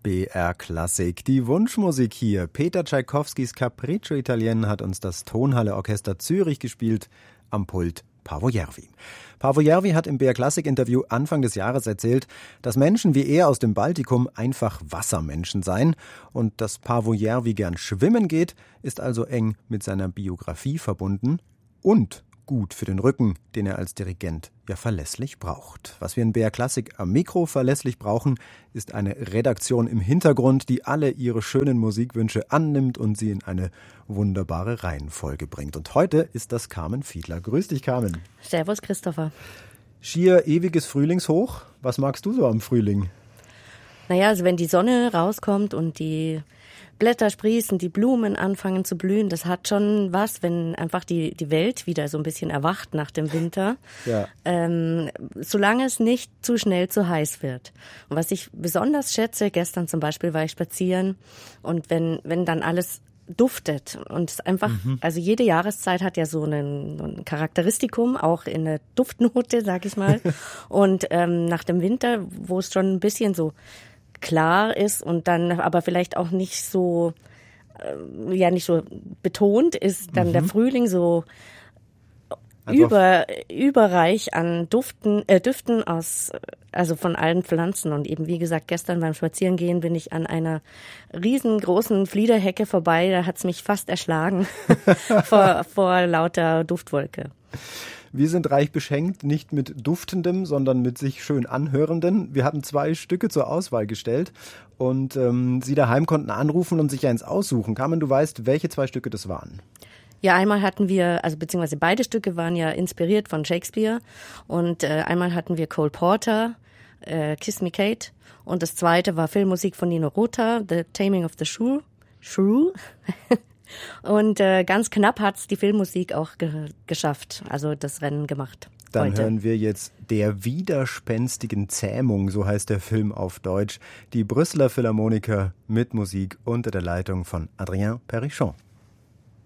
BR Klassik. Die Wunschmusik hier. Peter Tschaikowskis Capriccio Italien hat uns das Tonhalle-Orchester Zürich gespielt. Am Pult Paavo Järvi. Paavo Järvi hat im BR Klassik-Interview Anfang des Jahres erzählt, dass Menschen wie er aus dem Baltikum einfach Wassermenschen seien. Und dass Paavo Järvi gern schwimmen geht, ist also eng mit seiner Biografie verbunden und gut für den Rücken, den er als Dirigent ja verlässlich braucht. Was wir in BR Klassik am Mikro verlässlich brauchen, ist eine Redaktion im Hintergrund, die alle ihre schönen Musikwünsche annimmt und sie in eine wunderbare Reihenfolge bringt. Und heute ist das Carmen Fiedler. Grüß dich, Carmen. Servus, Christopher. Schier ewiges Frühlingshoch. Was magst du so am Frühling? Naja, also wenn die Sonne rauskommt und die Blätter sprießen, die Blumen anfangen zu blühen, das hat schon was, wenn einfach die Welt wieder so ein bisschen erwacht nach dem Winter. Ja. Solange es nicht zu schnell zu heiß wird. Und was ich besonders schätze, gestern zum Beispiel war ich spazieren und wenn dann alles duftet und es einfach, also jede Jahreszeit hat ja so ein Charakteristikum, auch in der Duftnote, sag ich mal. Und nach dem Winter, wo es schon ein bisschen so klar ist und dann aber vielleicht auch nicht so nicht so betont ist, dann der Frühling so überreich an Düften aus, also von allen Pflanzen. Und eben, wie gesagt, gestern beim Spazierengehen bin ich an einer riesengroßen Fliederhecke vorbei, da hat's mich fast erschlagen vor lauter Duftwolke. Wir sind reich beschenkt, nicht mit Duftendem, sondern mit sich schön Anhörenden. Wir hatten 2 Stücke zur Auswahl gestellt und Sie daheim konnten anrufen und sich eins aussuchen. Carmen, du weißt, welche 2 Stücke das waren? Ja, einmal hatten wir, also beziehungsweise beide Stücke waren ja inspiriert von Shakespeare und einmal hatten wir Cole Porter, Kiss Me Kate, und das zweite war Filmmusik von Nino Rota, The Taming of the Shrew. Und ganz knapp hat's die Filmmusik auch geschafft, also das Rennen gemacht. Dann heute hören wir jetzt Der widerspenstigen Zähmung, so heißt der Film auf Deutsch. Die Brüsseler Philharmoniker mit Musik unter der Leitung von Adrien Perichon.